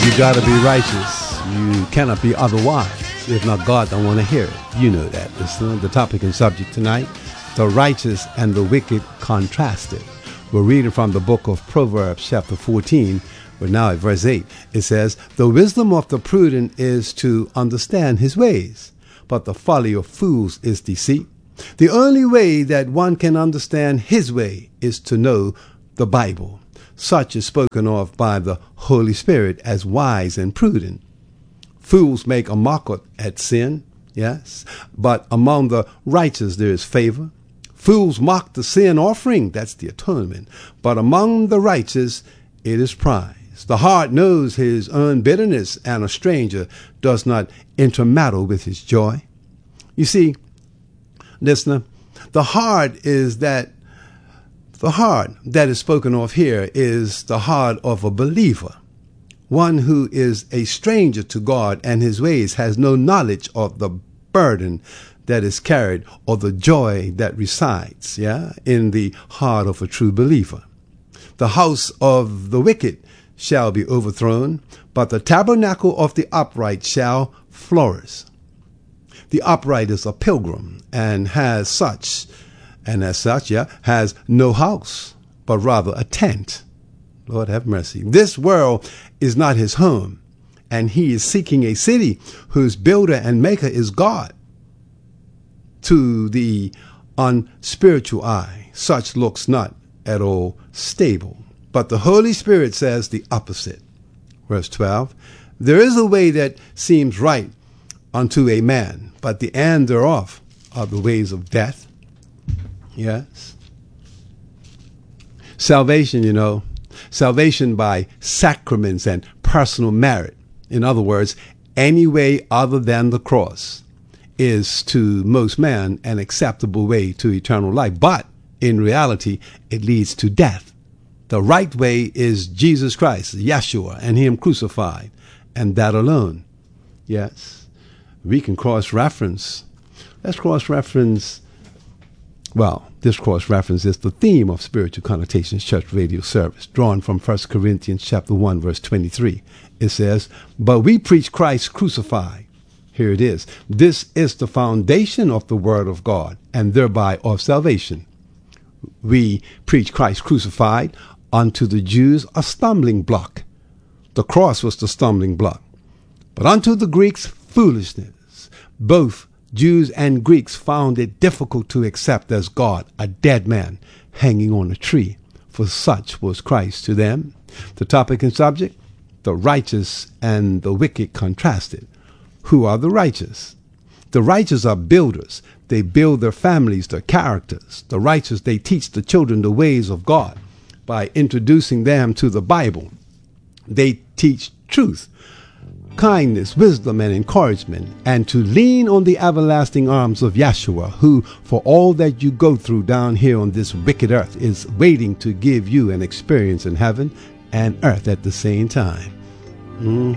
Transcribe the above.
You gotta be righteous. You cannot be otherwise. If not, God don't want to hear it. You know that. Listen, the topic and subject tonight, the righteous and the wicked contrasted. We're reading from the book of Proverbs chapter 14. We're now at verse 8. It says, the wisdom of the prudent is to understand his ways, but the folly of fools is deceit. The only way that one can understand his way is to know the Bible. Such is spoken of by the Holy Spirit as wise and prudent. Fools make a mock at sin, yes, but among the righteous there is favor. Fools mock the sin offering, that's the atonement, but among the righteous it is prize. The heart knows his own bitterness, and a stranger does not intermeddle with his joy. You see, listener, the heart that is spoken of here is the heart of a believer. One who is a stranger to God and his ways has no knowledge of the burden that is carried or the joy that resides, in the heart of a true believer. The house of the wicked shall be overthrown, but the tabernacle of the upright shall flourish. The upright is a pilgrim and as such, has no house, but rather a tent. Lord have mercy. This world is not his home, and he is seeking a city whose builder and maker is God. To the unspiritual eye, such looks not at all stable. But the Holy Spirit says the opposite. Verse 12, there is a way that seems right unto a man, but the end thereof are the ways of death. Yes. Salvation by sacraments and personal merit. In other words, any way other than the cross is to most men an acceptable way to eternal life. But in reality, it leads to death. The right way is Jesus Christ, Yeshua, and him crucified, and that alone. Yes. We can cross-reference. Let's cross-reference. Well, this cross-reference is the theme of Spiritual Connotations Church Radio service, drawn from 1 Corinthians chapter 1, verse 23. It says, but we preach Christ crucified. Here it is. This is the foundation of the word of God, and thereby of salvation. We preach Christ crucified, unto the Jews a stumbling block. The cross was the stumbling block. But unto the Greeks foolishness. Both Jews and Greeks found it difficult to accept as God a dead man hanging on a tree, for such was Christ to them. The topic and subject, the righteous and the wicked contrasted. Who are the righteous? The righteous are builders. They build their families, their characters. The righteous, they teach the children the ways of God by introducing them to the Bible. They teach truth, kindness, wisdom, and encouragement, and to lean on the everlasting arms of Yeshua, who, for all that you go through down here on this wicked earth, is waiting to give you an experience in heaven and earth at the same time.